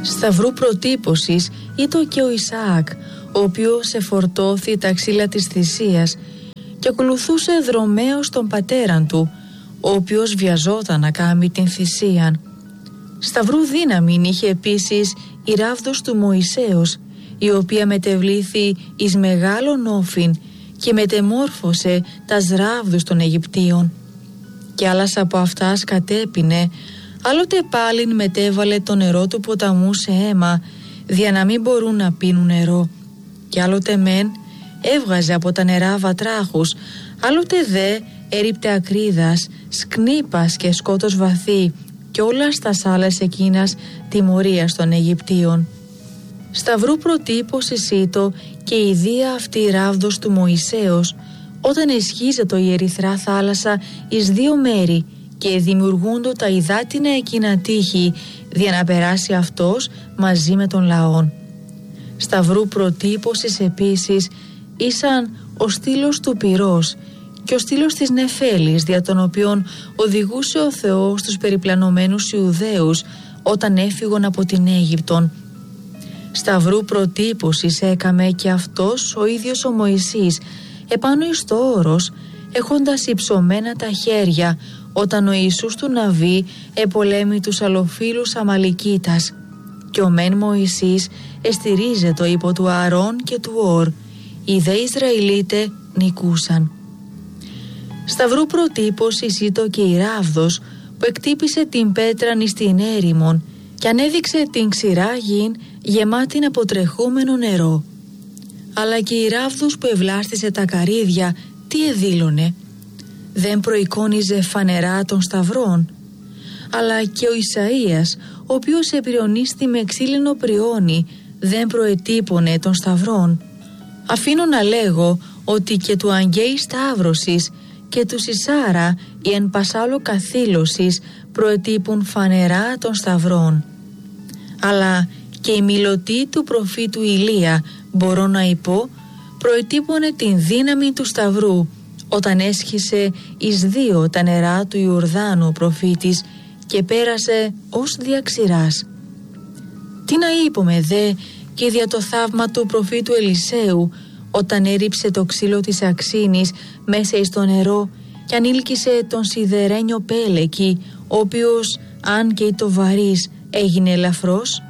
Σταυρού προτύπωσης ήταν και ο Ισαάκ, ο οποίος εφορτώθη τα ξύλα της θυσίας και ακολουθούσε δρομέως τον πατέραν του, ο οποίος βιαζόταν να κάνει την θυσίαν. Σταυρού δύναμην είχε επίσης η ράβδος του Μωυσέως, η οποία μετεβλήθη εις μεγάλον όφιν και μετεμόρφωσε τας ράβδους των Αιγυπτίων. Και άλλας από αυτάς κατέπινε, άλλοτε πάλιν μετέβαλε το νερό του ποταμού σε αίμα, δια να μην μπορούν να πίνουν νερό, και άλλοτε μεν έβγαζε από τα νερά βατράχους, άλλοτε δε έριπτε ακρίδας, σκνήπας και σκότος βαθύ, και όλα στα άλλες εκείνας τιμωρίας των Αιγυπτίων. Σταυρού προτύπωσης ήτο και η δία αυτή ράβδος του Μωυσέως, όταν εσχίζεται η ερυθρά θάλασσα εις δύο μέρη και δημιουργούντο τα υδάτινα εκείνα τείχη, δια να περάσει αυτός μαζί με τον λαόν. Σταυρού προτύπωσης επίσης ήσαν ο στήλος του πυρός και ο στήλος της νεφέλης, δια τον οποίον οδηγούσε ο Θεός τους περιπλανωμένους Ιουδαίους όταν έφυγαν από την Αίγυπτον. Σταυρού προτύπωσης έκαμε και αυτός ο ίδιος ο Μωυσής επάνω εις το όρος, έχοντας υψωμένα τα χέρια, όταν ο Ιησούς του Ναβί επολέμει τους αλλοφύλους Αμαλικίτας. Και ο μεν Μωυσής εστηρίζεται υπό του Ααρών και του Ορ, οι δε Ισραηλίτε νικούσαν. Σταυρού προτύπωσης ήτο και η ράβδος που εκτύπησε την πέτραν εις την έρημον και ανέδειξε την ξηρά γην γεμάτην από τρεχούμενο νερό. Αλλά και η ράβδος που ευλάστησε τα καρύδια, τι εδήλωνε? Δεν προεικόνιζε φανερά των σταυρών? Αλλά και ο Ισαΐας, ο οποίος επιρρονίστη με ξύλινο πριόνι, δεν προετύπωνε των σταυρών? Αφήνω να λέγω ότι και του Αγγέη Σταύρωσης και του Σισάρα η εν πασάλο καθήλωσης προετύπουν φανερά των σταυρών. Αλλά και η μιλωτή του προφήτου Ηλία, μπορώ να υπώ, προετύπωνε την δύναμη του σταυρού όταν έσχισε εις δύο τα νερά του Ιορδάνου ο προφήτης και πέρασε ως διαξηράς. Τι να είπαμε δε και δια το θαύμα του προφήτου Ελισέου, όταν έριψε το ξύλο της αξίνης μέσα εις το νερό και ανήλκησε τον σιδερένιο πέλεκι, ο οποίος αν και το βαρύς έγινε ελαφρός?